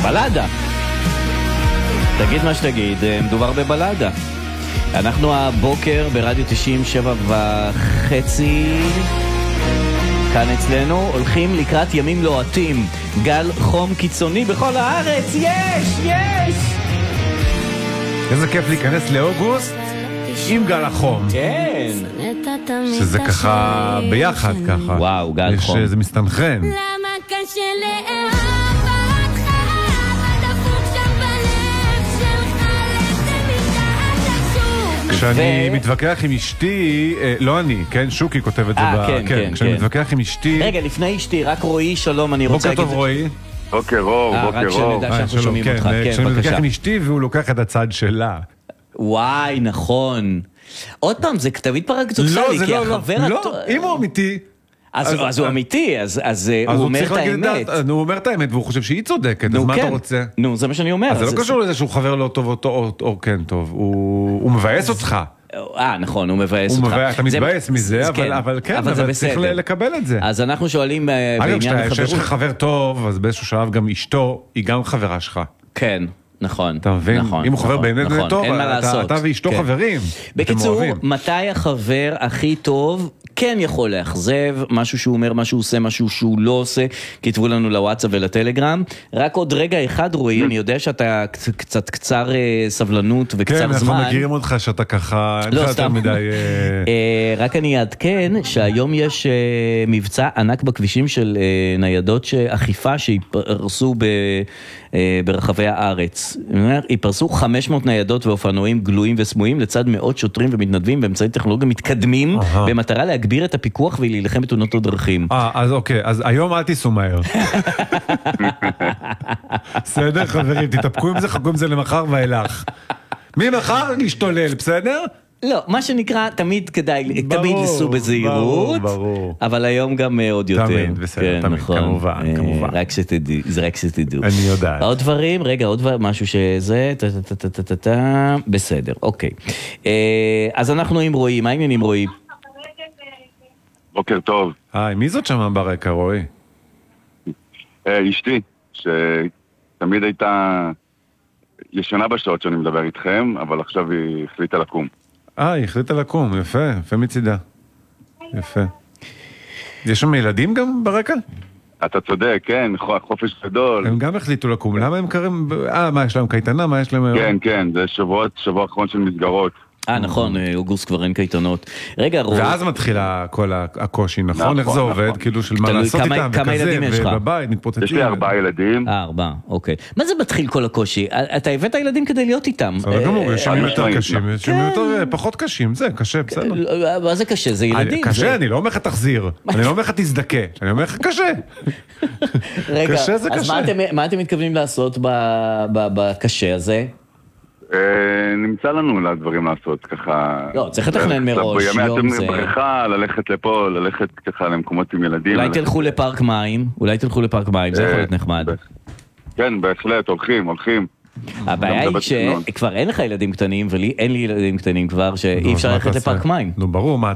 בלדה. תגיד מה שתגיד, מדובר בבלדה. אנחנו הבוקר ברדיו 97.5 כאן אצלנו הולכים לקראת ימים לוהטים, גל חום קיצוני בכל הארץ. יש! איזה כיף להיכנס לאוגוסט עם גל החום. כן. שזה ככה ביחד ככה. וואו, גל חום. זה מסתנכרן. למה קשה לאהוב אותך, הדפוק שם בלב שלך, לתמיד שוב. כשאני מתווכח עם אשתי, לא אני, כן, שוקי כותב את זה. כן. כשאני מתווכח עם אשתי... רגע, לפני אשתי, רק רועי, שלום, אני רוצה להגיד... בוקר טוב רועי. בוקר אור, רק שנדע שאנחנו שומעים אותך, כן, כשאני מתווכח בבקשה. עם אשתי והוא לוקח את הצד שלה. וואי, נכון. עוד פעם, זה תמיד פרדוקסלי, כי החבר... לא, אם הוא אמיתי... אז הוא אמיתי, אז הוא אומר את האמת. הוא אומר את האמת, והוא חושב שהיא צודקת, אז מה אתה רוצה? נו, זה מה שאני אומר. אז זה לא קשור לזה שהוא חבר לא טוב או כן טוב, הוא מבאס אותך. נכון, הוא מבאס אותך. אתה מתבאס מזה, אבל כן, אבל צריך לקבל את זה. אז אנחנו שואלים בעניין אגב, החברות. כשיש לך חבר טוב, אז באיזשהו שלב גם אשתו, היא גם חברה שלך. כן. נכון. אתה מבין? אם הוא חבר באמת טוב, אתה ואשתו חברים. בקיצור, מתי החבר הכי טוב כן יכול לאכזב, משהו שהוא אומר, משהו הוא עושה, משהו שהוא לא עושה, כתבו לנו לוואטסאפ ולטלגרם. רק עוד רגע אחד, רועי, אני יודע שאתה קצת קצר סבלנות וקצר זמן. כן, אנחנו מכירים אותך שאתה ככה, לא, סתם. רק אני אעדכן שהיום יש מבצע ענק בכבישים של ניידות אכיפה שיפרסו ברחבי הארץ. יפרסו 500 ניידות ואופנועים גלויים וסמויים לצד מאות שוטרים ומתנדבים באמצעי טכנולוגיה מתקדמים במטרה להגביר את הפיקוח ולהילחם בתאונות הדרכים. אז אוקיי, אז היום אל תיסעו מהר. בסדר חברים, תתאפקו עם זה, חכו עם זה למחר ואילך. ממחר נשתולל, בסדר? לא, מה שנקרא, תמיד כדאי, תמיד ניסו בזהירות, אבל היום גם עוד יותר. תמיד, בסדר, תמיד, כמובן. זה רק שתדעו. אני יודעת. עוד דברים, רגע, עוד משהו שזה, בסדר, אוקיי. אז אנחנו עם רועי, מה העניינים רועי? בוקר טוב. מי זאת שמה ברקע, רועי? אשתי, שתמיד הייתה ישנה בשעות שאני מדבר איתכם, אבל עכשיו היא החליטה לקום. היא החליטה לקום, יפה, יפה מצידה. יפה. יש שם ילדים גם ברקע? אתה צודק, כן, חופש גדול. הם גם החליטו לקום, למה הם קרים... מה, יש להם קייטנה? מה יש להם... כן, זה שבוע האחרון של מסגרות. נכון, אוגוסט כבר אין קייטנות. רגע, ואז מתחיל כל הקושי, נכון? איך זה עובד? כאילו של מה לעשות איתם וכזה, ובבית מתפוצצים. יש לי 4 ילדים. 4, אוקיי. מה זה מתחיל כל הקושי? אתה הבאת ילדים כדי להיות איתם. יש שמים יותר קשים, יש שמים יותר פחות קשים, זה קשה, בסדר. מה זה קשה? זה ילדים. קשה, אני לא אומר לך תחזיר, אני לא אומר לך תזדכה, אני אומר לך קשה. קשה זה קשה. אז מה אתם מתכוונים לעשות בקשה הזה? נמצא לנו לדברים לעשות ככה. לא, צריך לתכנן מראש. בימי אתם בריכה, ללכת לפה, ללכת ככה למקומות עם ילדים. אולי תלכו לפארק מים, זה יכול להיות נחמד. כן, בהחלט, הולכים. הבעיה היא שכבר אין לך ילדים קטנים, ולי אין לי ילדים קטנים כבר, שאי אפשר ללכת לפארק מים. נו ברור, מה